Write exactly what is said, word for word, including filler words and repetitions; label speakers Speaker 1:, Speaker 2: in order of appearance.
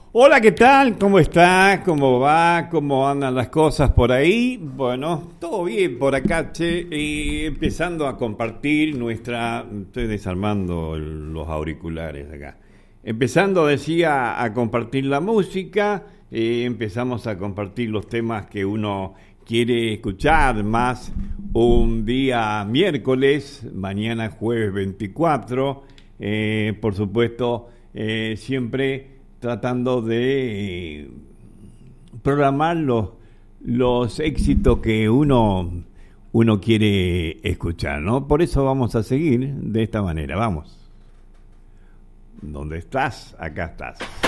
Speaker 1: Hola, ¿qué tal? ¿Cómo estás? ¿Cómo va? ¿Cómo andan las cosas por ahí? Bueno, todo bien por acá, che, y empezando a compartir nuestra... Estoy desarmando los auriculares acá. Empezando, decía, a compartir la música, eh, empezamos a compartir los temas que uno quiere escuchar, más un día miércoles, mañana jueves veinticuatro, eh, por supuesto, eh, siempre... tratando de programar los, los éxitos que uno, uno quiere escuchar, ¿no? Por eso vamos a seguir de esta manera, vamos. ¿Dónde estás? Acá estás.